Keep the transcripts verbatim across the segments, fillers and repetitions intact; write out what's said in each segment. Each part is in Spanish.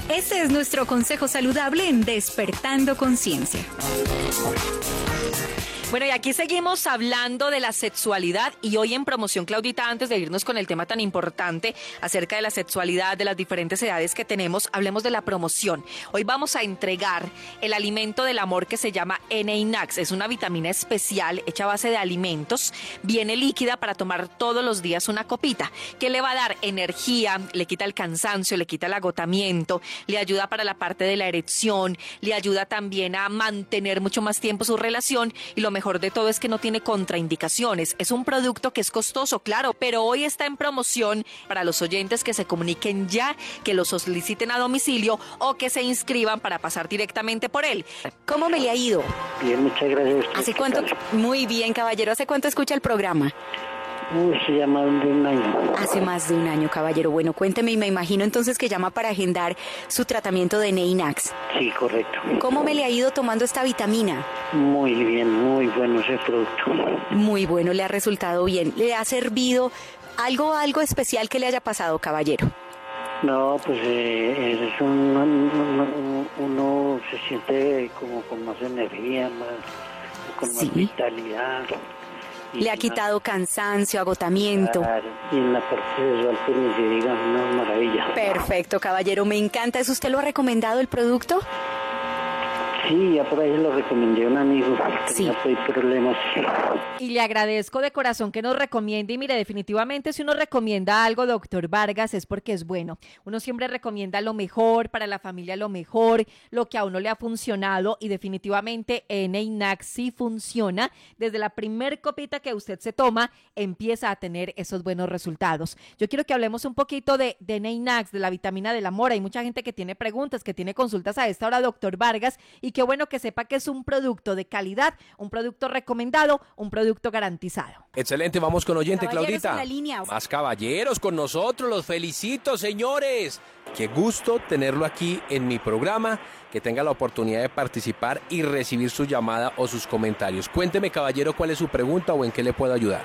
Este es nuestro consejo saludable en Despertando Conciencia. Bueno, y aquí seguimos hablando de la sexualidad y hoy en promoción, Claudita, antes de irnos con el tema tan importante acerca de la sexualidad, de las diferentes edades que tenemos, hablemos de la promoción. Hoy vamos a entregar el alimento del amor que se llama Eneinax. Es una vitamina especial hecha a base de alimentos, viene líquida para tomar todos los días una copita, que le va a dar energía, le quita el cansancio, le quita el agotamiento, le ayuda para la parte de la erección, le ayuda también a mantener mucho más tiempo su relación y lo mejor mejor de todo es que no tiene contraindicaciones. Es un producto que es costoso, claro, pero hoy está en promoción para los oyentes que se comuniquen ya, que lo soliciten a domicilio o que se inscriban para pasar directamente por él. ¿Cómo me le ha ido? Bien, muchas gracias. ¿Hace cuánto? Muy bien, caballero. ¿Hace cuánto escucha el programa? Uy, se llama de un año. Hace más de un año, caballero. Bueno, cuénteme, y me imagino entonces que llama para agendar su tratamiento de Eneinax. Sí, correcto. ¿Cómo me le ha ido tomando esta vitamina? Muy bien, muy bueno ese producto. Muy bueno, le ha resultado bien. ¿Le ha servido algo, algo especial que le haya pasado, caballero? No, pues eh, es un, uno, uno se siente como con más energía, más, con más sí. vitalidad. Le ha quitado cansancio, agotamiento. Claro, y en la parte visual, pues ni se diga, una maravilla. Perfecto, caballero, me encanta. ¿Es usted lo ha recomendado el producto? Sí, ya por ahí lo recomendé a un amigo. Sí. No hay problemas. Y le agradezco de corazón que nos recomiende. Y mire, definitivamente si uno recomienda algo, doctor Vargas, es porque es bueno. Uno siempre recomienda lo mejor, para la familia lo mejor, lo que a uno le ha funcionado. Y definitivamente Eneinax sí funciona. Desde la primer copita que usted se toma, empieza a tener esos buenos resultados. Yo quiero que hablemos un poquito de, de Eneinax, de la vitamina del amor. Hay mucha gente que tiene preguntas, que tiene consultas a esta hora, doctor Vargas. Y qué bueno que sepa que es un producto de calidad, un producto recomendado, un producto garantizado. Excelente, vamos con oyente, Caballeros Claudita. en la línea. Más caballeros con nosotros, los felicito, señores. Qué gusto tenerlo aquí en mi programa, que tenga la oportunidad de participar y recibir su llamada o sus comentarios. Cuénteme, caballero, cuál es su pregunta o en qué le puedo ayudar.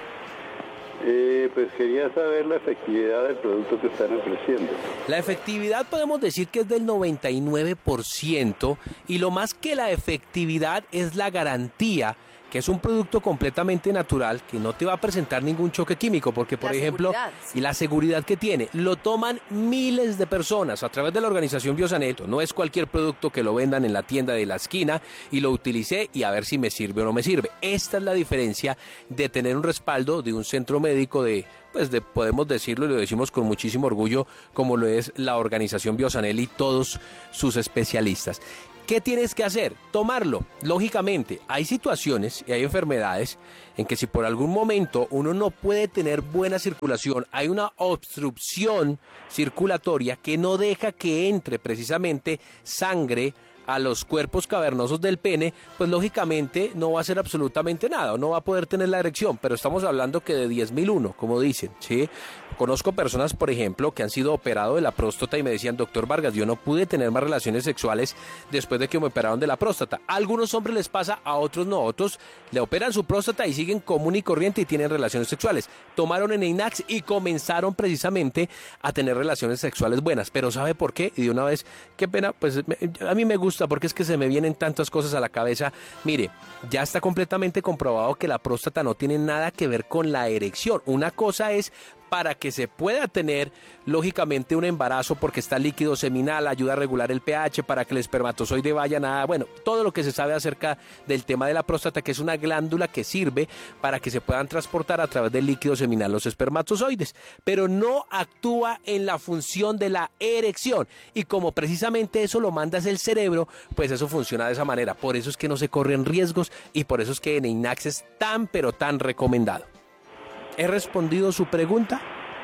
Eh, pues quería saber la efectividad del producto que están ofreciendo. La efectividad podemos decir que es del noventa y nueve por ciento y lo más que la efectividad es la garantía, que es un producto completamente natural que no te va a presentar ningún choque químico, porque por La ejemplo, seguridad. y la seguridad que tiene, lo toman miles de personas a través de la organización Biosaneto. No es cualquier producto que lo vendan en la tienda de la esquina y lo utilicé y a ver si me sirve o no me sirve. Esta es la diferencia de tener un respaldo de un centro médico de, pues de, podemos decirlo y lo decimos con muchísimo orgullo, como lo es la organización Biosanel y todos sus especialistas. ¿Qué tienes que hacer? Tomarlo. Lógicamente, hay situaciones y hay enfermedades en que si por algún momento uno no puede tener buena circulación, hay una obstrucción circulatoria que no deja que entre precisamente sangre a los cuerpos cavernosos del pene, pues lógicamente no va a hacer absolutamente nada, no va a poder tener la erección, pero estamos hablando que de diez mil uno, como dicen, ¿sí? Conozco personas, por ejemplo, que han sido operados de la próstata y me decían, doctor Vargas, yo no pude tener más relaciones sexuales después de que me operaron de la próstata. A algunos hombres les pasa, a otros no, otros le operan su próstata y siguen común y corriente y tienen relaciones sexuales. Tomaron Eneinax y comenzaron precisamente a tener relaciones sexuales buenas, pero ¿sabe por qué? Y de una vez, qué pena, pues a mí me gusta porque es que se me vienen tantas cosas a la cabeza. Mire, ya está completamente comprobado que la próstata no tiene nada que ver con la erección. Una cosa es para que se pueda tener, lógicamente, un embarazo porque está líquido seminal, ayuda a regular el pH para que el espermatozoide vaya nada, bueno, todo lo que se sabe acerca del tema de la próstata, que es una glándula que sirve para que se puedan transportar a través del líquido seminal los espermatozoides, pero no actúa en la función de la erección, y como precisamente eso lo manda es el cerebro, pues eso funciona de esa manera. Por eso es que no se corren riesgos y por eso es que Eneinax es tan pero tan recomendado. ¿He respondido su pregunta?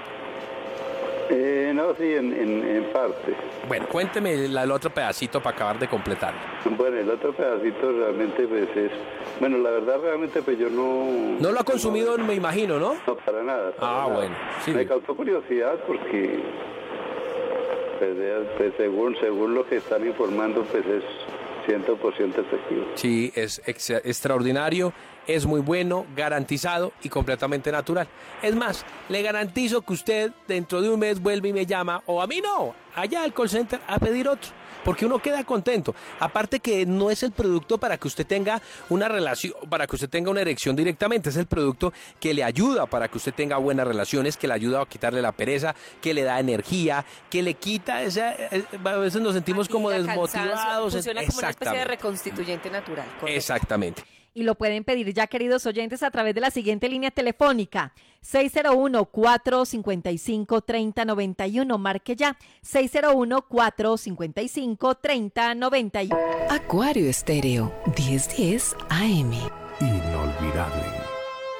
Eh, no, sí, en, en, en parte. Bueno, cuénteme la, el otro pedacito para acabar de completarlo. Bueno, el otro pedacito realmente pues es... Bueno, la verdad realmente pues yo no... No lo ha consumido, no, me imagino, ¿no? No, para nada. Para ah, nada. bueno. Sí. Me causó curiosidad porque pues, pues, según, según lo que están informando pues es cien por ciento efectivo. Sí, es ex extraordinario es muy bueno, garantizado y completamente natural. Es más, le garantizo que usted dentro de un mes vuelve y me llama, o a mí no, allá al call center a pedir otro, porque uno queda contento. Aparte que no es el producto para que usted tenga una relación, para que usted tenga una erección directamente, es el producto que le ayuda para que usted tenga buenas relaciones, que le ayuda a quitarle la pereza, que le da energía, que le quita esa, a veces nos sentimos como Fatiga, desmotivados. cansancio, funciona como una especie de Exactamente. reconstituyente natural. Correcto. Exactamente. Y lo pueden pedir ya, queridos oyentes, a través de la siguiente línea telefónica, seis cero uno, cuatro cinco cinco, tres cero nueve uno. Marque ya, seis cero uno, cuatro cinco cinco, tres cero nueve uno. Acuario Estéreo, diez diez A M. Inolvidable.